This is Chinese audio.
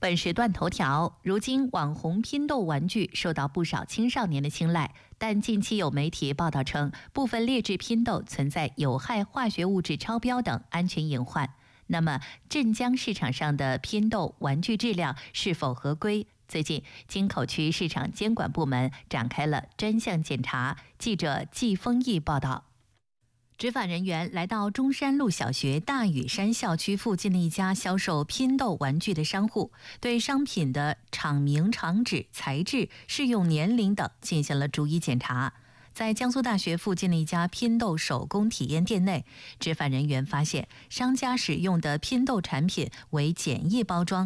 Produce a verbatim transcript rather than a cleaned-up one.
本时段头条：如今网红拼豆玩具受到不少青少年的青睐，但近期有媒体报道称，部分劣质拼豆存在有害化学物质超标等安全隐患。那么，镇江市场上的拼豆玩具质量是否合规？最近，京口区市场监管部门展开了专项检查。记者季丰毅报道。执法人员来到中山路小学大屿山校区附近的一家销售拼豆玩具的商户，对商品的厂名、厂址、材质、适用年龄等进行了逐一检查。在江苏大学附近的一家拼豆手工体验店内，执法人员发现商家使用的拼豆产品为简易包装，